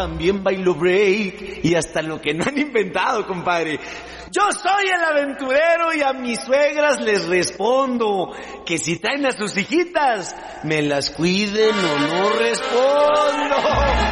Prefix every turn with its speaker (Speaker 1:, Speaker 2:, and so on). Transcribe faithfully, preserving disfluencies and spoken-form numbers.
Speaker 1: También bailo break y hasta lo que no han inventado, compadre. Yo soy el aventurero y a mis suegras les respondo que si traen a sus hijitas, me las cuiden o no respondo.